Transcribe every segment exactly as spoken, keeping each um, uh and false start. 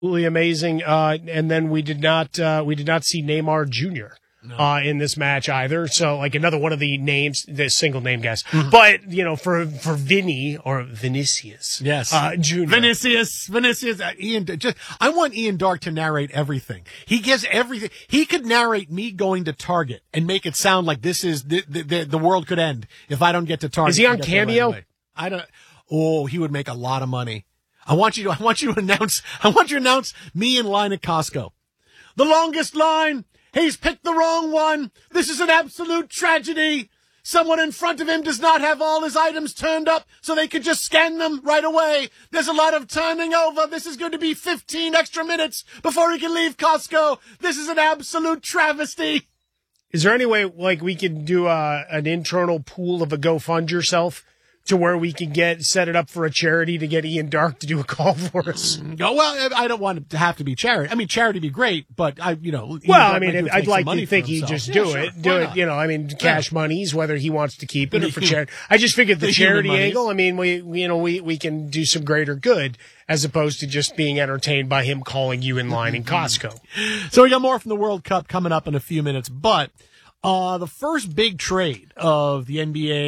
Absolutely amazing. Uh, and then we did not uh, we did not see Neymar Junior No. Uh, in this match either. So like another one of the names, the single name guys. Mm-hmm. But, you know, for, for Vinny or Vinicius. Yes. Uh, Junior. Vinicius, Vinicius, uh, Ian, just, I want Ian Dark to narrate everything. He gives everything. He could narrate me going to Target and make it sound like this is, the, the, the, the world could end if I don't get to Target. Is he on Cameo? Right I don't, oh, he would make a lot of money. I want you to, I want you to announce, I want you to announce me in line at Costco. The longest line. He's picked the wrong one. This is an absolute tragedy. Someone in front of him does not have all his items turned up so they could just scan them right away. There's a lot of turning over. This is going to be fifteen extra minutes before he can leave Costco. This is an absolute travesty. Is there any way, like, we could do a, an internal pool of a Go Fund Yourself to where we can get set it up for a charity to get Ian Dark to do a call for us? No, well, I don't want it to have to be charity. I mean, charity would be great, but I, you know. Well, I mean, I'd like to think he'd just yeah, do sure. it. Do Why it, not? you know, I mean, cash yeah. monies, whether he wants to keep it or for The, charity. I just figured the, the charity angle, I mean, we, we, you know, we, we can do some greater good as opposed to just being entertained by him calling you in line in Costco. So we got more from the World Cup coming up in a few minutes, but Uh, the first big trade of the N B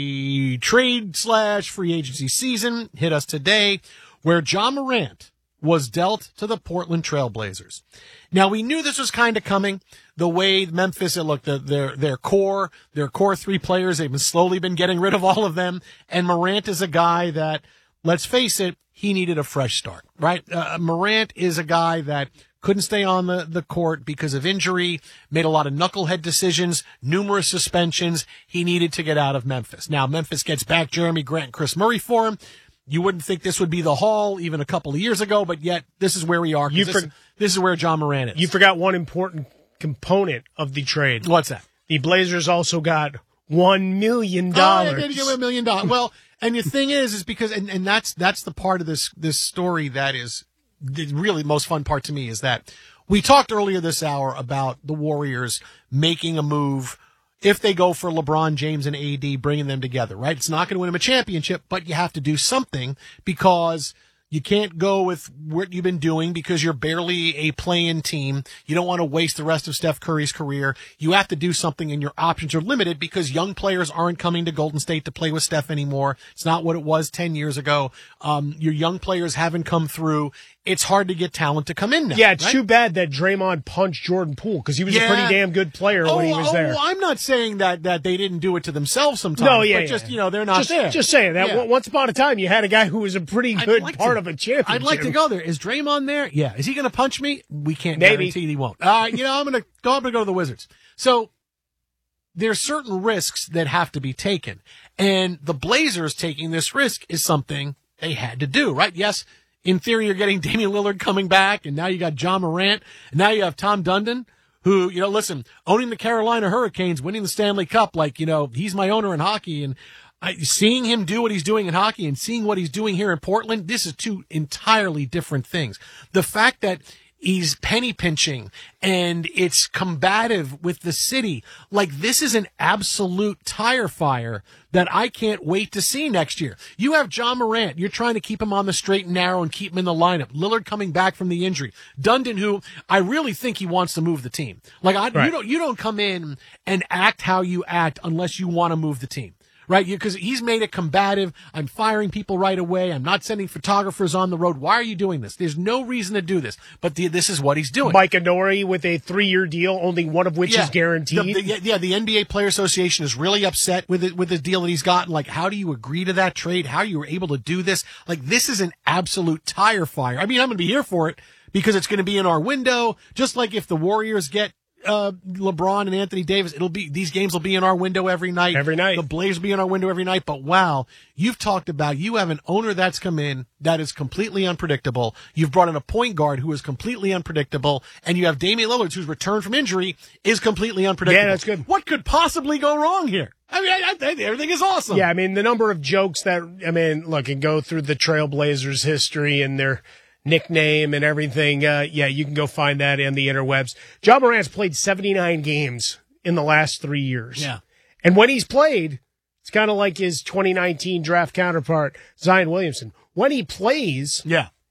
A trade slash free agency season hit us today, where Ja Morant was dealt to the Portland Trailblazers. Now, we knew this was kind of coming. The way Memphis, look, the, their, their core, their core three players, they've been slowly been getting rid of all of them. And Morant is a guy that, let's face it, he needed a fresh start, right? Uh, Morant is a guy that couldn't stay on the, the court because of injury, made a lot of knucklehead decisions, numerous suspensions. He needed to get out of Memphis. Now, Memphis gets back Jeremy Grant and Chris Murray for him. You wouldn't think this would be the haul even a couple of years ago, but yet this is where we are. You this, for- this is where Ja Morant is. You forgot one important component of the trade. What's that? The Blazers also got one million Oh, dollars. they did get a million dollars. Well, and the thing is, is because, and, and that's, that's the part of this, this story that is the really most fun part to me is that we talked earlier this hour about the Warriors making a move if they go for LeBron James and A D, bringing them together, right? It's not going to win them a championship, but you have to do something because you can't go with what you've been doing because you're barely a play-in team. You don't want to waste the rest of Steph Curry's career. You have to do something, and your options are limited because young players aren't coming to Golden State to play with Steph anymore. It's not what it was ten years ago. Um, your young players haven't come through. It's hard to get talent to come in now. Yeah, it's right? too bad that Draymond punched Jordan Poole because he was Yeah. a pretty damn good player oh, when he was oh, there. I'm not saying that, that they didn't do it to themselves sometimes. No, yeah, but yeah. just, you know, they're not just, there. Just saying that Yeah. once upon a time you had a guy who was a pretty I'd good like part to. of a championship. I'd like to go there. Is Draymond there? Yeah. Is he going to punch me? We can't Maybe. guarantee he won't. All right, you know, I'm going to go. I'm going to go to the Wizards. So there's certain risks that have to be taken, and the Blazers taking this risk is something they had to do, right? Yes. In theory, you're getting Damian Lillard coming back, and now you got Ja Morant, and now you have Tom Dundon, who, you know, listen, owning the Carolina Hurricanes, winning the Stanley Cup, like, you know, he's my owner in hockey, and I, seeing him do what he's doing in hockey and seeing what he's doing here in Portland, this is two entirely different things. The fact that he's penny pinching and it's combative with the city, like this is an absolute tire fire that I can't wait to see next year. You have Ja Morant. You're trying to keep him on the straight and narrow and keep him in the lineup. Lillard coming back from the injury. Dundon, who I really think he wants to move the team. Like I, Right. you don't, you don't come in and act how you act unless you want to move the team. Right? Because he's made it combative. I'm firing people right away. I'm not sending photographers on the road. Why are you doing this? There's no reason to do this. But the, this is what he's doing. Mike Anori with a three-year deal, only one of which Yeah. is guaranteed. The, the, yeah, the N B A Player Association is really upset with it, with the deal that he's gotten. Like, how do you agree to that trade? How you were able to do this? Like, this is an absolute tire fire. I mean, I'm going to be here for it because it's going to be in our window. Just like if the Warriors get Uh, LeBron and Anthony Davis, it'll be, these games will be in our window every night. Every night. The Blazers will be in our window every night. But wow, you've talked about, you have an owner that's come in that is completely unpredictable. You've brought in a point guard who is completely unpredictable. And you have Damian Lillard, whose return from injury is completely unpredictable. Yeah, that's good. What could possibly go wrong here? I mean, I, I think everything is awesome. Yeah, I mean, the number of jokes that, I mean, look, and go through the Trailblazers history and their nickname and everything. Uh, yeah, you can go find that in the interwebs. Ja Morant's played seventy-nine games in the last three years. Yeah. And when he's played, it's kind of like his twenty nineteen draft counterpart, Zion Williamson. When he plays, Yeah.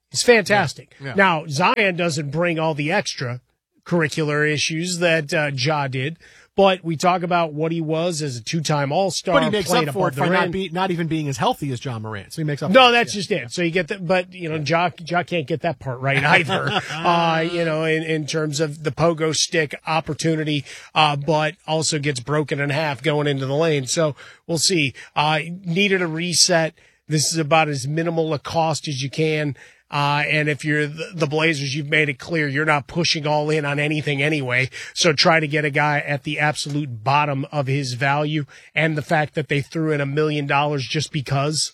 He's fantastic. Yeah. Yeah. Now, Zion doesn't bring all the extra curricular issues that uh, Ja did, but we talk about what he was as a two-time All-Star. But he makes up for above it by the not, rim. be, not even being as healthy as John Morant. So he makes up. No, for that's it. just it. So you get that, but you know, Ja, Ja can't get that part right either. uh, you know, in, in terms of the pogo stick opportunity, uh, but also gets broken in half going into the lane. So we'll see. Uh, needed a reset. This is about as minimal a cost as you can. Uh, and if you're the, the Blazers, you've made it clear you're not pushing all in on anything anyway. So try to get a guy at the absolute bottom of his value. And the fact that they threw in a million dollars just because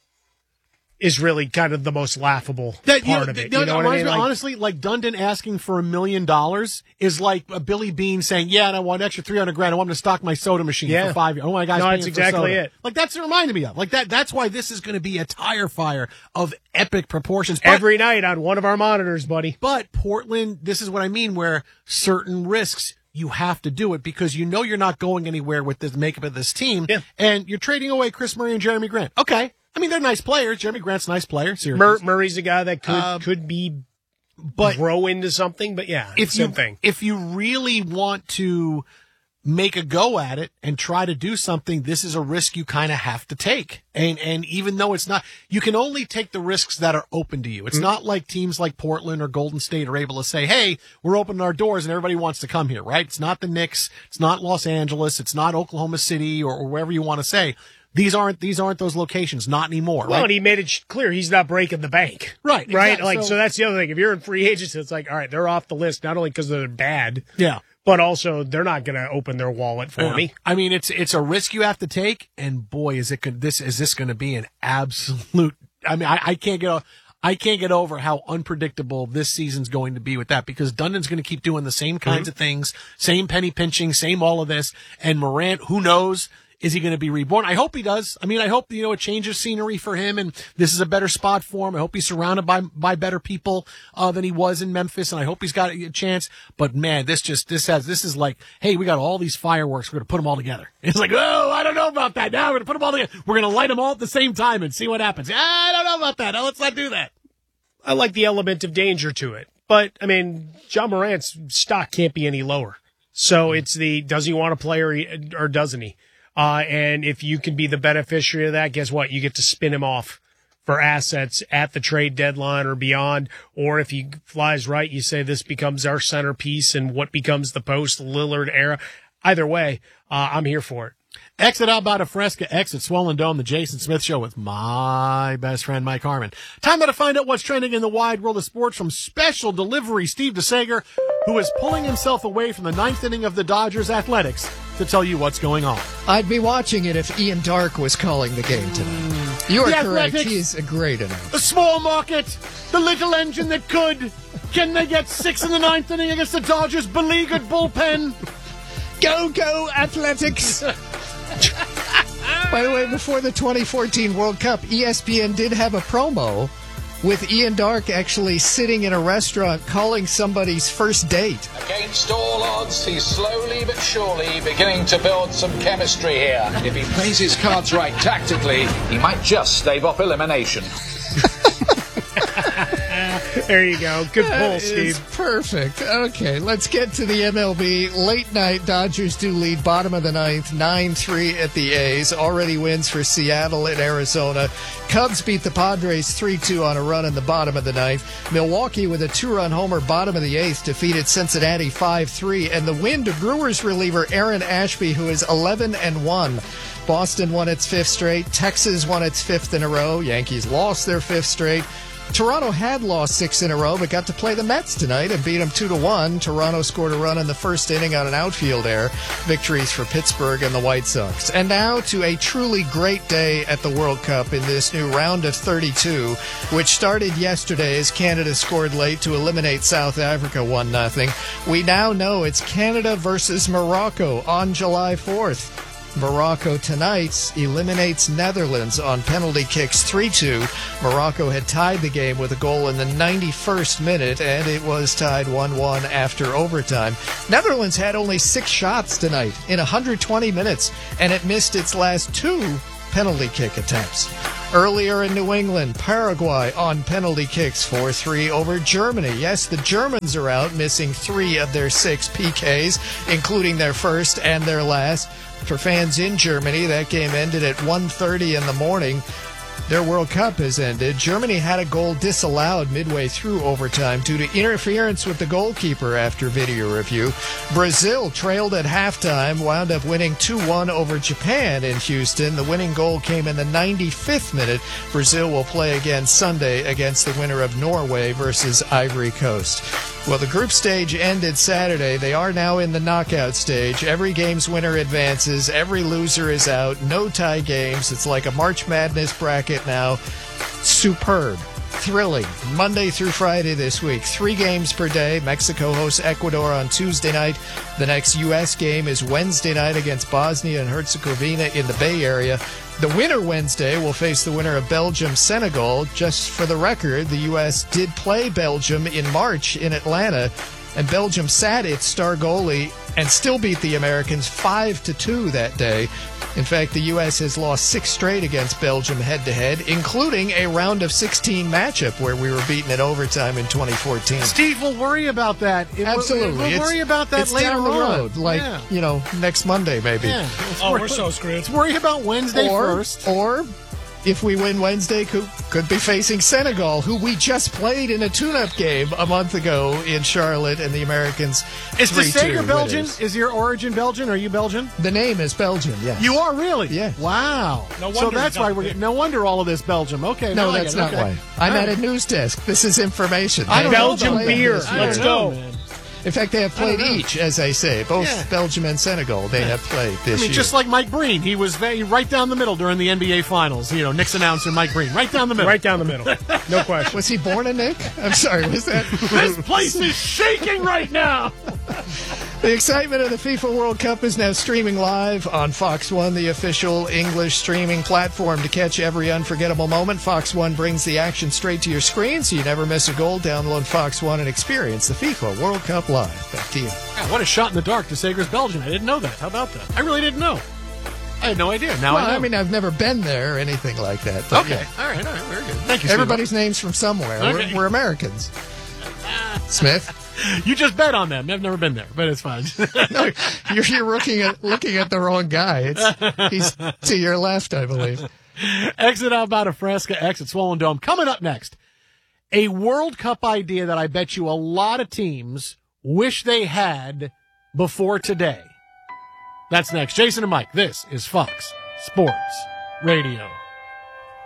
is really kind of the most laughable That, you part know, of it. that You know what I mean? me, Like, honestly, like Dundon asking for a million dollars is like a Billy Bean saying, "Yeah, and I want an extra three hundred grand. I want him to stock my soda machine Yeah. for five years. I want my guys No, paying that's for exactly soda." it. Like that's what it reminded me of. Like that. That's why this is going to be a tire fire of epic proportions. But, every night on one of our monitors, buddy. but Portland, this is what I mean. Where certain risks. You have to do it because you know you're not going anywhere with the makeup of this team, Yeah. and you're trading away Chris Murray and Jeremy Grant. Okay, I mean they're nice players. Jeremy Grant's a nice player. Seriously, Mur- Murray's a guy that could Um, could be but grow into something, but yeah, if same you thing. if you really want to make a go at it and try to do something, this is a risk you kind of have to take. And and even though it's not, you can only take the risks that are open to you. It's Mm-hmm. not like teams like Portland or Golden State are able to say, "Hey, we're opening our doors and everybody wants to come here." Right? It's not the Knicks. It's not Los Angeles. It's not Oklahoma City or, or wherever you want to say. These aren't these aren't those locations. Not anymore. Well, right? and he made it sh- clear he's not breaking the bank. Right, Right. exactly. Like, so, So- that's the other thing. If you're in free agency, it's like, all right, they're off the list, not only because they're bad, yeah. but also they're not going to open their wallet for Yeah. me. I mean, it's it's a risk you have to take, and boy, is it gon- this is this going to be an absolute. I mean, I, I can't get o- I can't get over how unpredictable this season's going to be with that because Dundon's going to keep doing the same kinds of things, same penny pinching, same all of this, and Morant, who knows. Is he going to be reborn? I hope he does. I mean, I hope, you know, it changes scenery for him and this is a better spot for him. I hope he's surrounded by, by better people, uh, than he was in Memphis. And I hope he's got a chance. But man, this just, this has, this is like, hey, we got all these fireworks. We're going to put them all together. It's like, oh, I don't know about that. Now we're going to put them all together. We're going to light them all at the same time and see what happens. I don't know about that. No, let's not do that. I like the element of danger to it. But, I mean, John Morant's stock can't be any lower. So it's the, does he want to play or, he, or doesn't he? Uh, and if you can be the beneficiary of that, guess what? You get to spin him off for assets at the trade deadline or beyond. Or if he flies right, you say this becomes our centerpiece and what becomes the post Lillard era. Either way, uh, I'm here for it. Exit out by the Fresca, exit Swollen Dome, the Jason Smith Show with my best friend, Mike Harmon. Time now to find out what's trending in the wide world of sports from special delivery Steve DeSager, who is pulling himself away from the ninth inning of the Dodgers Athletics to tell you what's going on. I'd be watching it if Ian Dark was calling the game tonight. You are The correct. Athletics. He's a great announcer. The small market, the little engine that could. Can they get six in the ninth inning against the Dodgers' beleaguered bullpen? Go, go, Athletics! By the way, before the twenty fourteen World Cup, E S P N did have a promo with Ian Dark actually sitting in a restaurant calling somebody's first date. Against all odds, he's slowly but surely beginning to build some chemistry here. If he plays his cards right tactically, he might just stave off elimination. There you go. Good pull, That Steve. is perfect. Okay, let's get to the M L B. Late night, Dodgers do lead bottom of the ninth, nine three at the A's. Already wins for Seattle and Arizona. Cubs beat the Padres three two on a run in the bottom of the ninth. Milwaukee with a two-run homer bottom of the eighth defeated Cincinnati five three. And the win to Brewers reliever Aaron Ashby, who is eleven and one. Boston won its fifth straight. Texas won its fifth in a row. Yankees lost their fifth straight. Toronto had lost six in a row, but got to play the Mets tonight and beat them two to one. Toronto scored a run in the first inning on an outfield error. Victories for Pittsburgh and the White Sox. And now to a truly great day at the World Cup in this new round of thirty-two, which started yesterday as Canada scored late to eliminate South Africa one nothing. We now know it's Canada versus Morocco on July fourth. Morocco tonight eliminates Netherlands on penalty kicks three two. Morocco had tied the game with a goal in the ninety-first minute, and it was tied one one after overtime. Netherlands had only six shots tonight in one hundred twenty minutes, and it missed its last two penalty kick attempts. Earlier in New England, Paraguay on penalty kicks four three over Germany. Yes, the Germans are out, missing three of their six P Ks, including their first and their last. For fans in Germany, that game ended at one thirty in the morning. Their World Cup has ended. Germany had a goal disallowed midway through overtime due to interference with the goalkeeper after video review. Brazil trailed at halftime, wound up winning two one over Japan in Houston. The winning goal came in the ninety-fifth minute. Brazil will play again Sunday against the winner of Norway versus Ivory Coast. Well, the group stage ended Saturday. They are now in the knockout stage. Every game's winner advances. Every loser is out. No tie games. It's like a March Madness bracket now. Superb. Thrilling. Monday through Friday this week. Three games per day. Mexico hosts Ecuador on Tuesday night. The next U S game is Wednesday night against Bosnia and Herzegovina in the Bay Area. The winner Wednesday will face the winner of Belgium-Senegal. Just for the record, the U S did play Belgium in March in Atlanta, and Belgium sat its star goalie and still beat the Americans five to two that day. In fact, the U S has lost six straight against Belgium head-to-head, including a round of sixteen matchup where we were beaten in overtime in twenty fourteen. Steve, we'll worry about that. It, Absolutely. We'll, we'll worry it's, about that it's later down the on. road, like, yeah. you know, next Monday maybe. Yeah. Oh, we're so screwed. Let's worry about Wednesday or, first. Or, if we win Wednesday, could, could be facing Senegal, who we just played in a tune-up game a month ago in Charlotte, and the Americans Is three two DeSager Belgian? winners. Is your origin Belgian? Are you Belgian? The name is Belgian, yes. You are really? Yeah. Wow. No so wonder that's he's why not we're there. getting, no wonder all of this Belgium. Okay. No, now I that's get it. not Okay. why. I'm All at right. a news desk. This is information. I They don't have know Belgium played beer. this I year. Let's don't know, go. man. In fact, they have I don't played know. each, as I say. Both Yeah. Belgium and Senegal, they have played this I mean, year. just like Mike Breen. He was very, right down the middle during the N B A Finals. You know, Knicks announcer Mike Breen. Right down the middle. Right down the middle. No question. Was he born a Nick? I'm sorry, was that? This place is shaking right now. The excitement of the FIFA World Cup is now streaming live on Fox One, the official English streaming platform. To catch every unforgettable moment, Fox One brings the action straight to your screen so you never miss a goal. Download Fox One and experience the FIFA World Cup live. Back to you. God, what a shot in the dark. DeSager's Belgian. I didn't know that. How about that? I really didn't know. I had no idea. Now Well, I know. I mean, I've never been there or anything like that. But okay. yeah. All right. All right. Very good. Thank you, Steve. Everybody's name's from somewhere. Okay. We're, we're Americans. Smith? You just bet on them. I've never been there, but it's fine. No, you're, you're looking at looking at the wrong guy. It's, he's to your left, I believe. Exit out about a Fresca, exit Swollen Dome. Coming up next, a World Cup idea that I bet you a lot of teams wish they had before today. That's next. Jason and Mike, this is Fox Sports Radio.